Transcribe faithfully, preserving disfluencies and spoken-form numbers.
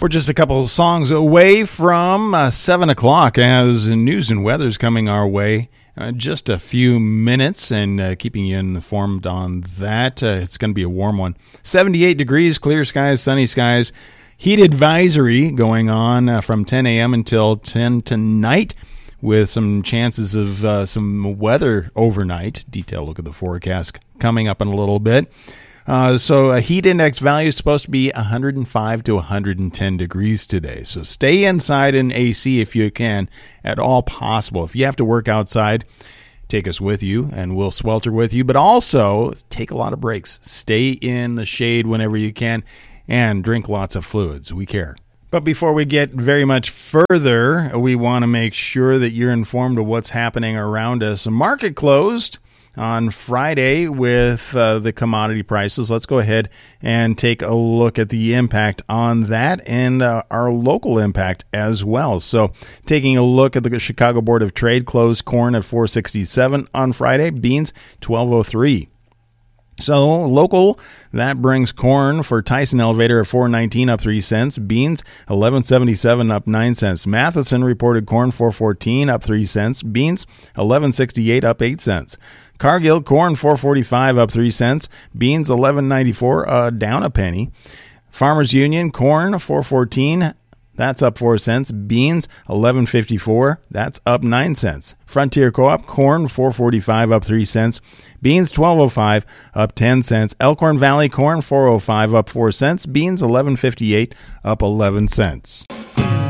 We're just a couple of songs away from uh, seven o'clock as news and weather's coming our way. Uh, just a few minutes and uh, keeping you informed on that. Uh, it's going to be a warm one. seventy-eight degrees, clear skies, sunny skies. Heat advisory going on uh, from ten a.m. until ten tonight with some chances of uh, some weather overnight. Detailed look at the forecast coming up in a little bit. Uh, so a heat index value is supposed to be one hundred five to one hundred ten degrees today. So stay inside in A C if you can at all possible. If you have to work outside, take us with you and we'll swelter with you. But also take a lot of breaks. Stay in the shade whenever you can and drink lots of fluids. We care. But before we get very much further, we want to make sure that you're informed of what's happening around us. The market closed on Friday with uh, the commodity prices. Let's go ahead and take a look at the impact on that and uh, our local impact as well. So taking a look at the Chicago Board of Trade, closed corn at four sixty-seven on Friday, beans twelve oh three. So local, that brings corn for Tyson Elevator at four nineteen up three cents, beans eleven seventy-seven up nine cents. Matheson reported corn four fourteen up three cents, beans eleven sixty-eight up eight cents. Cargill corn four forty-five up three cents, beans eleven ninety-four uh, down a penny. Farmers Union corn four fourteen, that's up four cents. Beans eleven fifty-four, that's up nine cents. Frontier Co-op corn four forty-five up three cents. Beans twelve oh five up ten cents. Elkhorn Valley corn four oh five up four cents. Beans eleven fifty-eight up eleven cents.